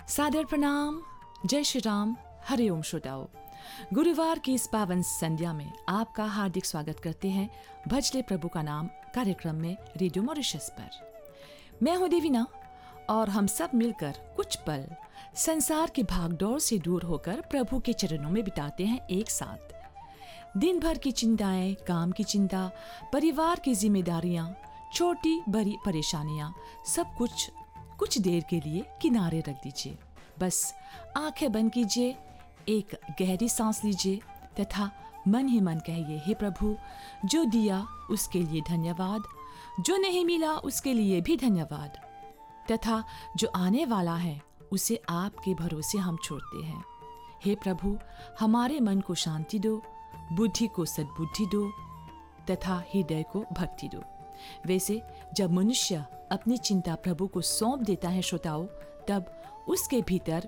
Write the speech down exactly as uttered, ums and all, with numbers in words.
सादर प्रणाम, जय श्री राम, हरि ओम श्रोताओं। गुरुवार की इस पावन संध्या में आपका हार्दिक स्वागत करते हैं भजले प्रभु का नाम कार्यक्रम में रेडियो मॉरिशस पर। मैं हूं देवीना और हम सब मिलकर कुछ पल संसार की भागदौड़ से दूर होकर प्रभु के चरणों में बिताते हैं एक साथ। दिन भर की चिंताएं, काम की चिंता, परिवार की जिम्मेदारियां, छोटी बड़ी परेशानियां, सब कुछ कुछ देर के लिए किनारे रख दीजिए। बस आंखें बंद कीजिए, एक गहरी सांस लीजिए तथा मन ही मन कहिए, हे प्रभु, जो दिया उसके लिए धन्यवाद, जो नहीं मिला उसके लिए भी धन्यवाद, तथा जो आने वाला है उसे आपके भरोसे हम छोड़ते हैं। हे प्रभु, हमारे मन को शांति दो, बुद्धि को सद्बुद्धि दो तथा हृदय को भक्ति दो। वैसे जब मनुष्य अपनी चिंता प्रभु को सौंप देता है श्रोताओं, तब उसके भीतर